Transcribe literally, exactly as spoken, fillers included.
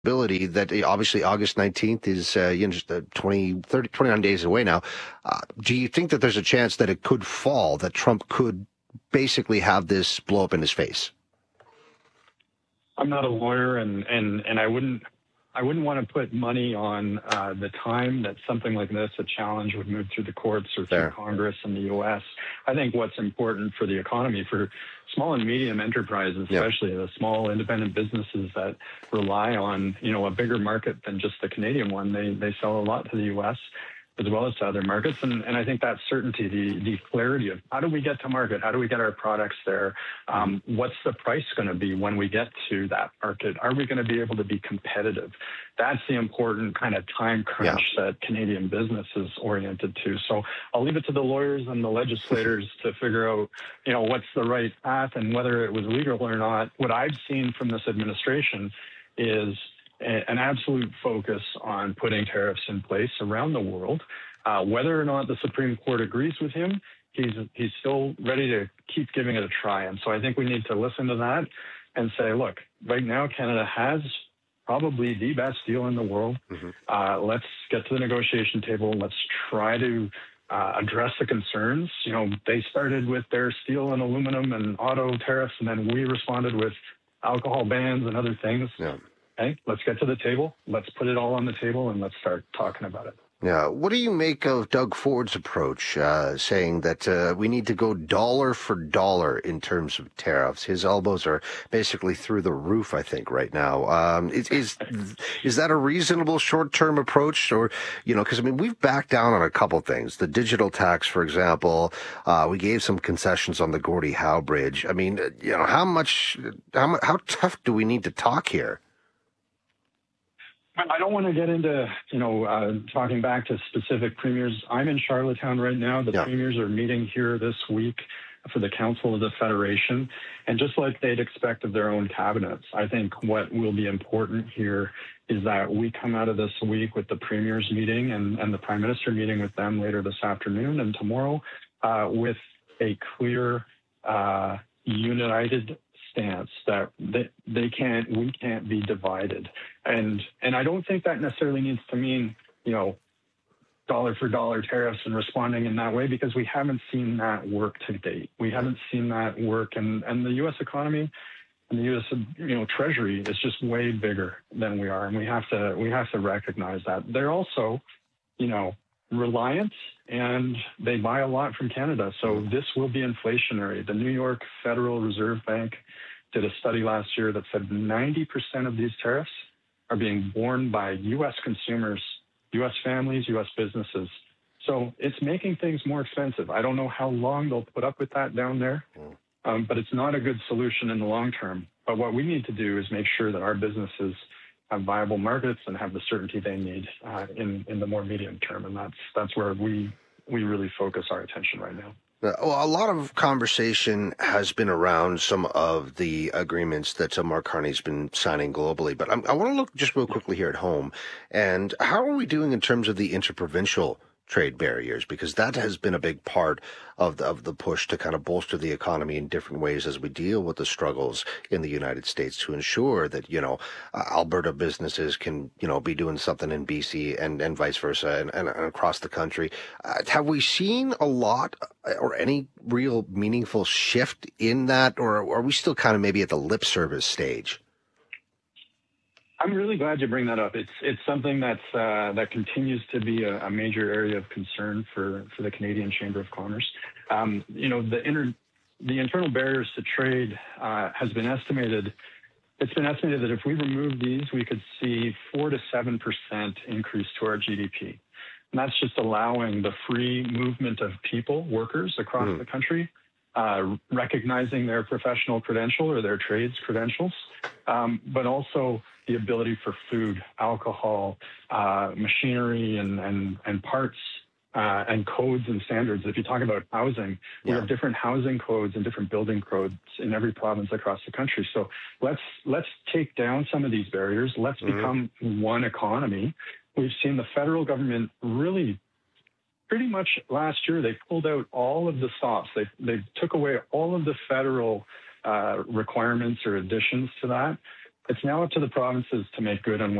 ability that uh, obviously August nineteenth is uh, you know, just uh, twenty, thirty, twenty-nine days away now. Uh, do you think that there's a chance that it could fall, that Trump could basically have this blow up in his face? I'm not a lawyer, and, and, and I wouldn't I wouldn't want to put money on uh, the time that something like this, a challenge, would move through the courts or through Fair. Congress in the U S. I think what's important for the economy, for small and medium enterprises, Yeah. especially the small independent businesses that rely on, you know, a bigger market than just the Canadian one. They they sell a lot to the U S as well as to other markets. And, and I think that certainty, the, the clarity of how do we get to market? How do we get our products there? Um, what's the price going to be when we get to that market? Are we going to be able to be competitive? That's the important kind of time crunch Yeah. that Canadian business is oriented to. So I'll leave it to the lawyers and the legislators to figure out, you know, what's the right path and whether it was legal or not. What I've seen from this administration is an absolute focus on putting tariffs in place around the world. Uh, whether or not the Supreme Court agrees with him, he's he's still ready to keep giving it a try. And so I think we need to listen to that and say, look, right now Canada has probably the best deal in the world. Mm-hmm. Uh, let's get to the negotiation table. Let's try to uh, address the concerns. You know, they started with their steel and aluminum and auto tariffs, and then we responded with alcohol bans and other things. Yeah. Okay, let's get to the table. Let's put it all on the table and let's start talking about it. Yeah. What do you make of Doug Ford's approach, uh, saying that uh, we need to go dollar for dollar in terms of tariffs? His elbows are basically through the roof, I think, right now. Um, is, is is that a reasonable short-term approach? Or, you know, because, I mean, we've backed down on a couple things. The digital tax, for example, uh, we gave some concessions on the Gordie Howe Bridge. I mean, you know, how much, how, how tough do we need to talk here? I don't want to get into, you know, uh, talking back to specific premiers. I'm in Charlottetown right now. The yeah. premiers are meeting here this week for the Council of the Federation. And just like they'd expect of their own cabinets, I think what will be important here is that we come out of this week with the premiers meeting and, and the Prime Minister meeting with them later this afternoon and tomorrow uh, with a clear, uh, united stance that they, they can't, we can't be divided. And, and I don't think that necessarily needs to mean, you know, dollar for dollar tariffs and responding in that way, because we haven't seen that work to date. We haven't seen that work. And, and the U S economy and the U S, you know, Treasury is just way bigger than we are. And we have to, we have to recognize that. They're also, you know, reliant, and they buy a lot from Canada. So this will be inflationary. The New York Federal Reserve Bank did a study last year that said ninety percent of these tariffs are being borne by U S consumers, U S families, U S businesses. So it's making things more expensive. I don't know how long they'll put up with that down there, um, but it's not a good solution in the long term. But what we need to do is make sure that our businesses have viable markets and have the certainty they need uh, in, in the more medium term. And that's that's where we we really focus our attention right now. Well, a lot of conversation has been around some of the agreements that uh, Mark Carney's been signing globally, but I'm, I want to look just real quickly here at home. And how are we doing in terms of the interprovincial trade barriers? Because that has been a big part of the, of the push to kind of bolster the economy in different ways as we deal with the struggles in the United States to ensure that, you know, uh, Alberta businesses can, you know, be doing something in B C and, and vice versa and, and, and across the country. Uh, have we seen a lot or any real meaningful shift in that, or are we still kind of maybe at the lip service stage? I'm really glad you bring that up. It's it's something that's uh, that continues to be a, a major area of concern for, for the Canadian Chamber of Commerce. Um, you know, the inter, the internal barriers to trade uh, has been estimated. It's been estimated that if we remove these, we could see four to seven percent increase to our G D P, and that's just allowing the free movement of people, workers across mm. the country. Uh, recognizing their professional credential or their trades credentials, um, but also the ability for food, alcohol, uh, machinery, and, and, and parts uh, and codes and standards. If you talk about housing, we yeah. have different housing codes and different building codes in every province across the country. So let's let's take down some of these barriers. Let's mm-hmm. become one economy. We've seen the federal government really pretty much last year, they pulled out all of the stops. They they took away all of the federal uh, requirements or additions to that. It's now up to the provinces to make good on